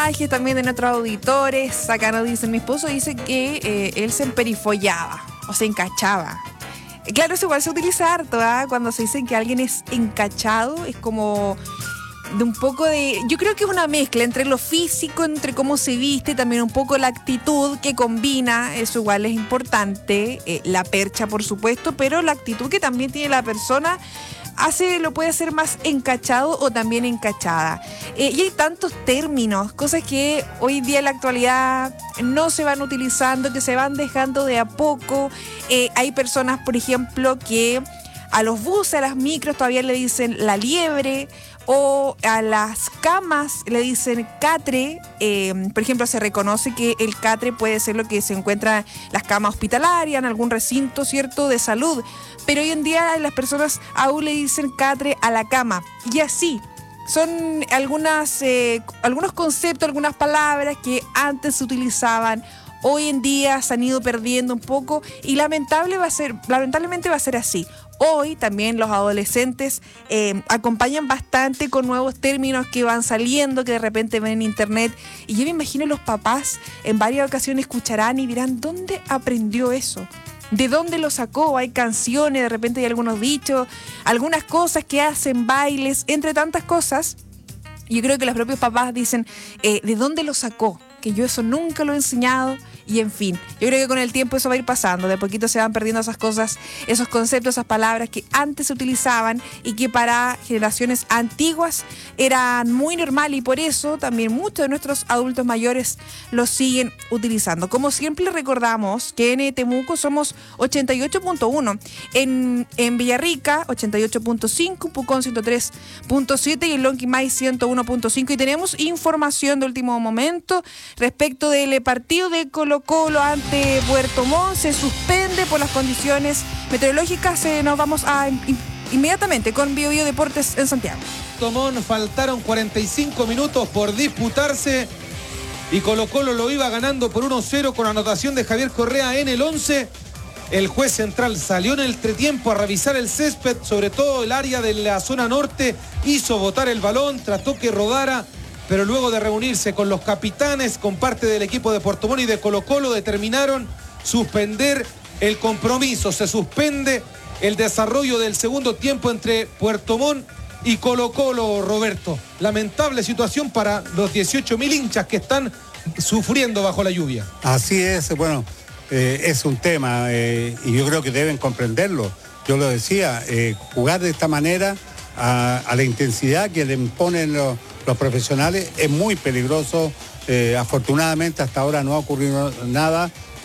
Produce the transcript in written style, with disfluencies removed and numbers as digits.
mensajes también de nuestros auditores. Acá nos dicen, mi esposo dice que él se emperifollaba o se encachaba. Claro, eso igual se utiliza harto, ¿eh? Cuando se dicen que alguien es encachado, es como de un poco de... Yo creo que es una mezcla entre lo físico, entre cómo se viste, también un poco la actitud que combina, eso igual es importante, la percha por supuesto, pero la actitud que también tiene la persona lo puede hacer más encachado o también encachada. Y hay tantos términos, cosas que hoy día en la actualidad no se van utilizando, que se van dejando de a poco. Hay personas, por ejemplo, que a los buses, a las micros todavía le dicen la liebre, o a las camas le dicen catre. Por ejemplo, se reconoce que el catre puede ser lo que se encuentra en las camas hospitalarias, en algún recinto, ¿cierto?, de salud. Pero hoy en día las personas aún le dicen catre a la cama. Y así, son algunos conceptos, algunas palabras que antes se utilizaban. Hoy en día se han ido perdiendo un poco y lamentablemente va a ser así. Hoy también los adolescentes acompañan bastante con nuevos términos que van saliendo, que de repente ven en internet. Y yo me imagino los papás en varias ocasiones escucharán y dirán, ¿dónde aprendió eso? ¿De dónde lo sacó? Hay canciones, de repente hay algunos dichos, algunas cosas que hacen, bailes, entre tantas cosas. Yo creo que los propios papás dicen, ¿de dónde lo sacó? Que yo eso nunca lo he enseñado. Y en fin, yo creo que con el tiempo eso va a ir pasando, de poquito se van perdiendo esas cosas, esos conceptos, esas palabras que antes se utilizaban y que para generaciones antiguas eran muy normal, y por eso también muchos de nuestros adultos mayores los siguen utilizando. Como siempre recordamos que en Temuco somos 88.1, en Villarrica 88.5, Pucón 103.7 y en Lonquimay 101.5, y tenemos información de último momento respecto del partido de Colo ante Puerto Montt. Se suspende por las condiciones meteorológicas. Nos vamos a inmediatamente con Bio Bio Deportes en Santiago. Puerto Montt, faltaron 45 minutos por disputarse y Colo Colo lo iba ganando por 1-0 con anotación de Javier Correa en el 11. El juez central salió en el entretiempo a revisar el césped, sobre todo el área de la zona norte, hizo botar el balón, trató que rodara, pero luego de reunirse con los capitanes, con parte del equipo de Puerto Montt y de Colo Colo, determinaron suspender el compromiso. Se suspende el desarrollo del segundo tiempo entre Puerto Montt y Colo Colo, Roberto. Lamentable situación para los 18.000 hinchas que están sufriendo bajo la lluvia. Así es, bueno, es un tema y yo creo que deben comprenderlo. Yo lo decía, jugar de esta manera a la intensidad que le imponen los profesionales es muy peligroso. Afortunadamente hasta ahora no ha ocurrido nada.